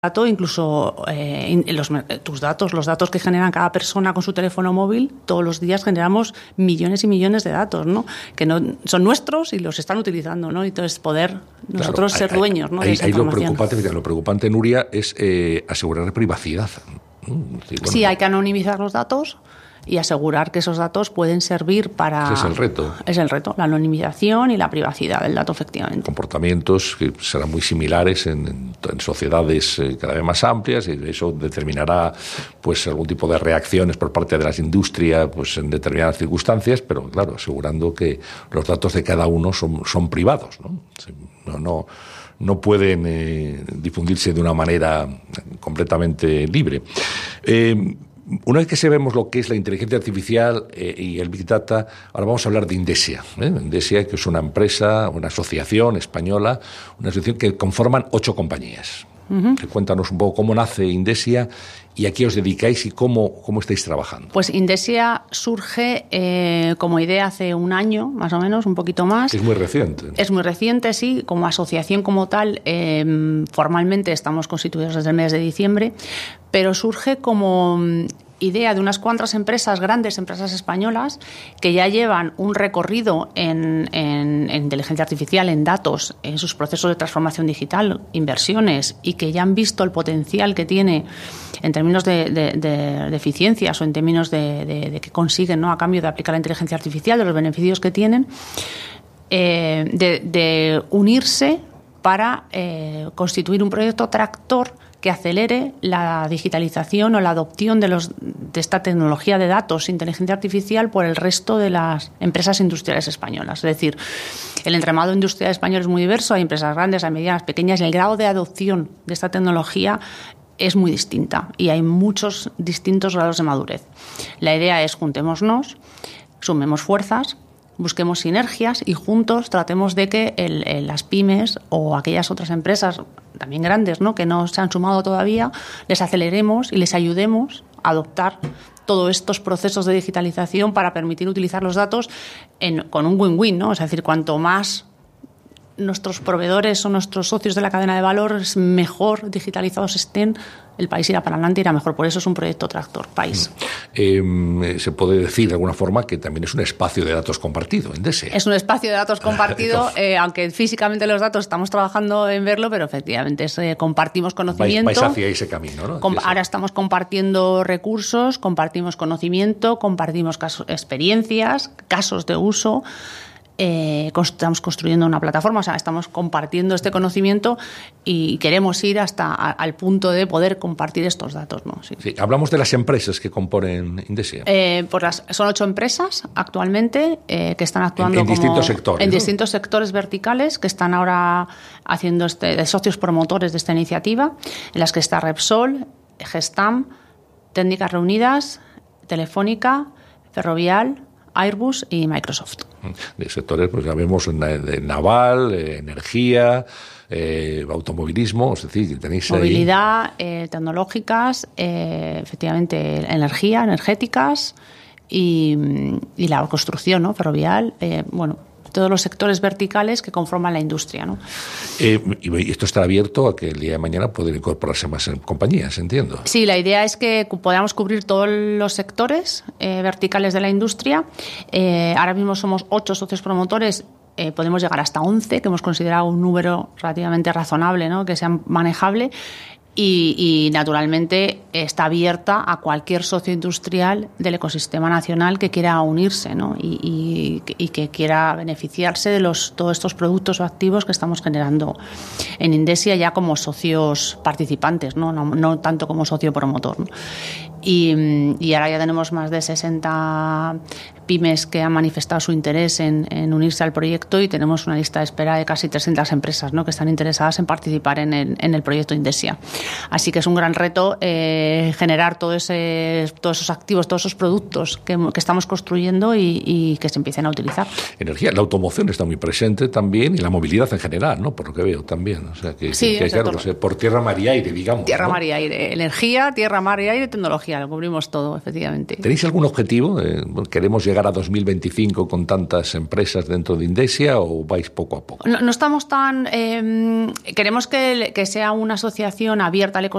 dato, incluso tus datos, los datos que generan cada persona con su teléfono móvil, todos los días generamos millones y millones de datos, ¿no? Que no son nuestros y los están utilizando, ¿no? Y entonces poder nosotros ser dueños, ¿no? de esa información. Lo preocupante, Nuria, es asegurar privacidad. Sí, hay que anonimizar los datos y asegurar que esos datos pueden servir para... Ese es el reto. Es el reto, la anonimización y la privacidad del dato, efectivamente. Comportamientos que serán muy similares en sociedades cada vez más amplias, y eso determinará pues algún tipo de reacciones por parte de las industrias pues en determinadas circunstancias, pero claro, asegurando que los datos de cada uno son privados, ¿no? No pueden difundirse de una manera completamente libre. Una vez que sabemos lo que es la inteligencia artificial y el Big Data, ahora vamos a hablar de Indesia. Indesia, que es una empresa, una asociación española, una asociación que conforman 8 compañías. Uh-huh. Cuéntanos un poco cómo nace Indesia y a qué os dedicáis y cómo estáis trabajando. Pues Indesia surge como idea hace un año, más o menos, un poquito más. Es muy reciente. Es muy reciente, sí. Como asociación como tal, formalmente estamos constituidos desde el mes de diciembre, pero surge como idea de unas cuantas empresas, grandes empresas españolas, que ya llevan un recorrido en inteligencia artificial, en datos, en sus procesos de transformación digital, inversiones, y que ya han visto el potencial que tiene en términos de eficiencias o en términos de que consiguen, ¿no?, a cambio de aplicar la inteligencia artificial, de los beneficios que tienen, de unirse para constituir un proyecto tractor que acelere la digitalización o la adopción de esta tecnología de datos, inteligencia artificial, por el resto de las empresas industriales españolas. Es decir, el entramado industrial español es muy diverso, hay empresas grandes, hay medianas, pequeñas, y el grado de adopción de esta tecnología es muy distinta y hay muchos distintos grados de madurez. La idea es juntémonos, sumemos fuerzas, busquemos sinergias y juntos tratemos de que las pymes o aquellas otras empresas también grandes, ¿no?, que no se han sumado todavía, les aceleremos y les ayudemos a adoptar todos estos procesos de digitalización para permitir utilizar los datos con un win-win, ¿no? Es decir, cuanto más nuestros proveedores o nuestros socios de la cadena de valor mejor digitalizados estén, el país irá para adelante, irá mejor. Por eso es un proyecto tractor país. Se puede decir de alguna forma que también es un espacio de datos compartido, Indesia. Es un espacio de datos compartido, aunque físicamente los datos estamos trabajando en verlo, pero efectivamente compartimos conocimiento. Vais hacia ese camino, ¿no? Ahora estamos compartiendo recursos, compartimos conocimiento, compartimos experiencias, casos de uso. Estamos construyendo una plataforma, o sea, estamos compartiendo este conocimiento y queremos ir hasta al punto de poder compartir estos datos, ¿no? Sí. Sí, hablamos de las empresas que componen Indesia. Son 8 empresas actualmente que están actuando en distintos sectores, en ¿no? distintos sectores verticales, que están ahora haciendo de socios promotores de esta iniciativa, en las que está Repsol, Gestam, Técnicas Reunidas, Telefónica, Ferrovial, Airbus y Microsoft. De sectores, pues ya vemos de naval, energía, automovilismo, es decir, tenéis movilidad, tecnológicas, efectivamente energéticas y la construcción, ¿no?, ferrovial, todos los sectores verticales que conforman la industria, ¿no? Y esto está abierto a que el día de mañana puedan incorporarse más compañías, entiendo. Sí, la idea es que podamos cubrir todos los sectores verticales de la industria. Ahora mismo somos 8 socios promotores. Podemos llegar hasta 11, que hemos considerado un número relativamente razonable, ¿no?, que sea manejable. Y naturalmente está abierta a cualquier socio industrial del ecosistema nacional que quiera unirse, ¿no?, y que quiera beneficiarse de todos estos productos o activos que estamos generando en Indesia ya como socios participantes, no tanto como socio promotor, ¿no? Y ahora ya tenemos más de 60 pymes que han manifestado su interés en unirse al proyecto y tenemos una lista de espera de casi 300 empresas, ¿no?, que están interesadas en participar en el proyecto Indesia. Así que es un gran reto generar todos esos activos, todos esos productos que estamos construyendo y que se empiecen a utilizar. Energía, la automoción está muy presente también y la movilidad en general, ¿no?, por lo que veo también. O sea, que hay por tierra, mar y aire, digamos. Tierra, ¿no? mar y aire. Energía, tierra, mar y aire, tecnología tecnología, lo cubrimos todo, efectivamente. ¿Tenéis algún objetivo? ¿Queremos llegar a 2025 con tantas empresas dentro de Indesia o vais poco a poco? No estamos tan... queremos que sea una asociación abierta al ecosistema